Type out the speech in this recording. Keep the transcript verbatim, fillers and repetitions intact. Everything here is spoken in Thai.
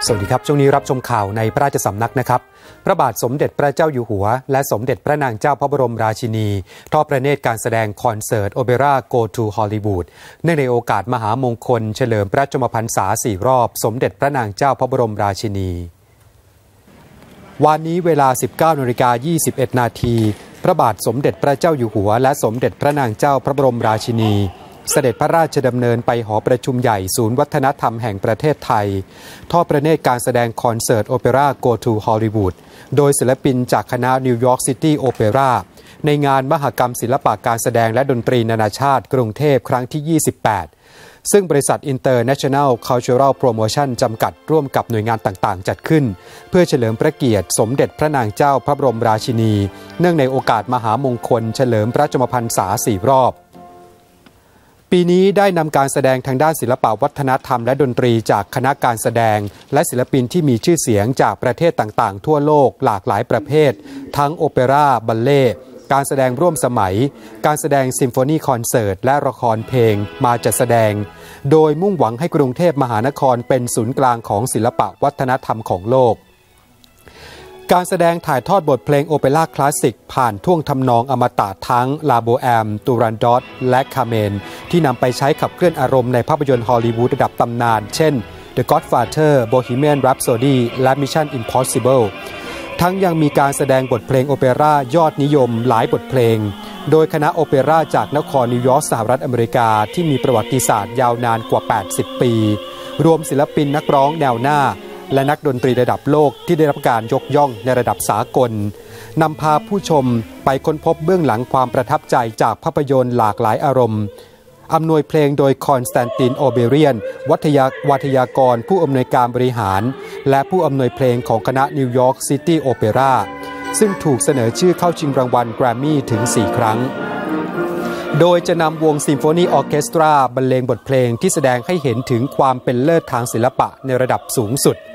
สวัสดีครับช่วงนี้รับชมข่าวในพระราชสำนักนะครับพระบาทสมเด็จพระเจ้าอยู่หัวและสมเด็จพระนางเจ้าพระบรมราชินีทอดพระเนตรการแสดงคอนเสิร์ตโอเปร่า Go to Hollywood เนื่องในโอกาสมหามงคลเฉลิมพระชนมพรรษาสี่รอบสมเด็จพระนางเจ้าพระบรมราชินีวันนี้เวลา สิบเก้านาฬิกายี่สิบเอ็ดนาทีพระบาทสมเด็จพระเจ้าอยู่หัวและสมเด็จพระนางเจ้าพระบรมราชินีเสด็จพระราชดำเนินไปหอประชุมใหญ่ศูนย์วัฒนธรรมแห่งประเทศไทยทอดพระเนตรการแสดงคอนเสิร์ตโอเปร่า Go to Hollywood โดยศิลปินจากคณะ New York City Opera ในงานมหกรรมศิลปะการแสดงและดนตรีนานาชาติกรุงเทพครั้งที่ ยี่สิบแปด ซึ่งบริษัท International Cultural Promotion จำกัดร่วมกับหน่วยงานต่างๆจัดขึ้นเพื่อเฉลิมพระเกียรติสมเด็จพระนางเจ้าพระบรมราชินีเนื่องในโอกาสมหามงคลเฉลิมพระชนมพรรษาสี่รอบปีนี้ได้นำการแสดงทางด้านศิลปวัฒนธรรมและดนตรีจากคณะการแสดงและศิลปินที่มีชื่อเสียงจากประเทศต่างๆทั่วโลกหลากหลายประเภททั้งโอเปร่าบัลเล่ต์การแสดงร่วมสมัยการแสดงซิมโฟนีคอนเสิร์ตและละครเพลงมาจัดแสดงโดยมุ่งหวังให้กรุงเทพมหานครเป็นศูนย์กลางของศิลปวัฒนธรรมของโลกการแสดงถ่ายทอดบทเพลงโอเปร่าคลาสสิกผ่านท่วงทำนองอมตะทั้งลาโบแอมตูรันดอตและคาเมนที่นำไปใช้ขับเคลื่อนอารมณ์ในภาพยนตร์ฮอลลีวูดระดับตำนานเช่น The Godfather Bohemian Rhapsody และ Mission Impossible ทั้งยังมีการแสดงบทเพลงโอเปร่ายอดนิยมหลายบทเพลงโดยคณะโอเปร่าจากนครนิวยอร์กสหรัฐอเมริกาที่มีประวัติศาสตร์ยาวนานกว่าแปดสิบปีรวมศิลปินนักร้องแนวหน้าและนักดนตรีระดับโลกที่ได้รับการยกย่องในระดับสากลนำพาผู้ชมไปค้นพบเบื้องหลังความประทับใจจากภาพยนตร์หลากหลายอารมณ์อำนวยเพลงโดยคอนสแตนตินโอเบเรียนวัทยาวัทยากรผู้อำนวยการบริหารและผู้อำนวยเพลงของคณะนิวยอร์กซิตี้โอเปร่าซึ่งถูกเสนอชื่อเข้าชิงรางวัลแกรมมี่ถึงสี่ครั้งโดยจะนำวงซิมโฟนีออร์เคสตราบรรเลงบทเพลงที่แสดงให้เห็นถึงความเป็นเลิศทางศิลปะในระดับสูงสุด